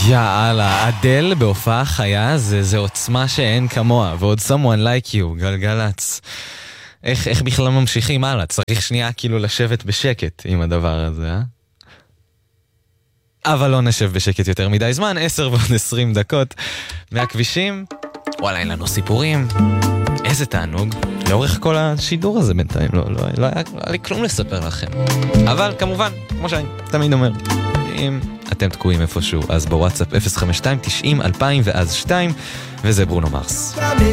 יאללה, אדל בהופעה חיה זה עוצמה שאין כמוה, ועוד someone like you, גלגלץ. איך בכלל ממשיכים הלאה? צריך שנייה כאילו לשבת בשקט עם הדבר הזה, אה? אבל לא נשב בשקט יותר מדי זמן, 10:20 מהכבישים. וואלה, אין לנו סיפורים. איזה תענוג. לאורך כל השידור הזה בינתיים, לא היה לי כלום לספר לכם. אבל כמובן, כמו שאני תמיד אומר, אם אתם תקועים איפשהו, אז בוואטסאפ 052-90-2000 ואז 2, וזה ברונו מרס.